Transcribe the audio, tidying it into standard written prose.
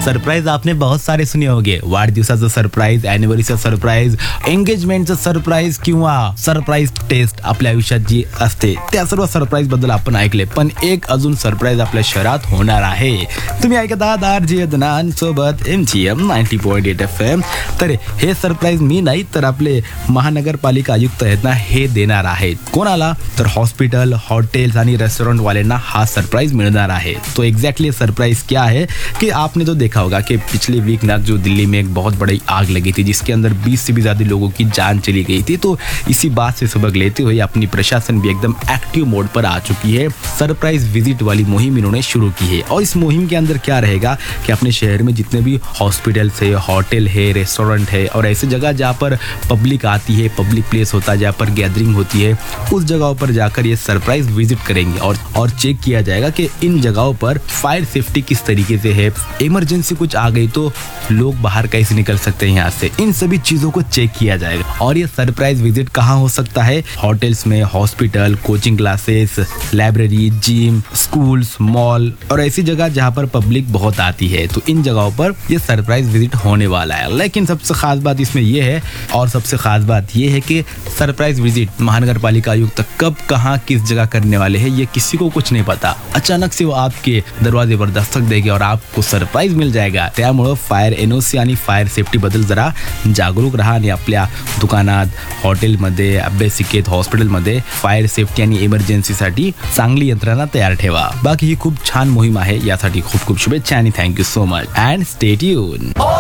Surprise आपने बहुत सारे सुने होंगे. वाढदिवसाचं सरप्राईज, अॅनिव्हर्सरीचं सरप्राईज, एंगेजमेंटचं सरप्राईज किंवा सरप्राईज टेस्ट आपल्या आयुष्यात जी असते त्या सर्व सरप्राईज बद्दल आपण ऐकले. पण एक अजून सरप्राईज आपल्या शहरात होणार आहे. तुम्ही ऐकत आहात RJ अदनान सोबत MGM 90.8 FM. तर हे सरप्राईज मी नाही तर आपले महानगरपालिका आयुक्त आहेत ना हे देणार आहेत. कोणाला? तर हॉस्पिटल, हॉटेल्स आणि रेस्टोरेंट वाल्यांना हा सरप्राइज मिलना है. तो एग्जैक्टली सरप्राइज क्या है कि आपने तो देखा होगा कि पिछले वीक ना जो दिल्ली में एक बहुत बड़ी आग लगी थी जिसके अंदर 20 से भी ज़्यादा लोगों की जान चली गई थी. तो इसी बात से सबक लेते हुए अपनी प्रशासन भी एकदम एक्टिव मोड पर आ चुकी है. सरप्राइज विजिट वाली मुहिम इन्होंने शुरू की है और इस मुहिम के अंदर क्या रहेगा कि अपने शहर में जितने भी हॉस्पिटल्स है, होटल है, रेस्टोरेंट है और ऐसी जगह जहाँ पर पब्लिक आती है, पब्लिक प्लेस होता है, जहाँ पर गैदरिंग होती है, उस जगहों पर जाकर ये सरप्राइज विजिट करेंगे और चेक किया जाएगा कि इन जगहों पर फायर सेफ्टी किस तरीके से है, इमरजेंसी कुछ आ गई तो लोग बाहर कैसे निकल सकते हैं यहाँ से. इन सभी चीज़ों को चेक किया जाएगा. और ये सरप्राइज विजिट कहाँ हो सकता है? होटल्स में, hospital, coaching classes, library, gym, schools, mall और ऐसी जगह जहाँ पर पब्लिक बहुत आती है. तो इन जगहों पर ये सरप्राइज विजिट होने वाला है. लेकिन सबसे खास बात इसमें यह है और सबसे खास बात यह है कि सरप्राइज विजिट महानगर पालिका आयुक्त कब, कहाँ, किस जगह करने वाले हैं ये किसी को कुछ नहीं पता. अचानक से वो आपके दरवाजे पर दस्तक देंगे और आपको सरप्राइज मिल जाएगा. त्यामुळे फायर NOC आणि फायर सेफ्टी बद्दल जरा जागरूक राहा आणि आपल्या दुकानात, हॉटेलमध्ये, अभ्यासिकेत, हॉस्पिटलमध्ये फायर सेफ्टी आणि इमर्जन्सीसाठी चांगली यंत्रणा तयार ठेवा. बाकी ही खूप छान मोहीम आहे. यासाठी खूप खूप शुभेच्छा आणि thank you so much and stay tune.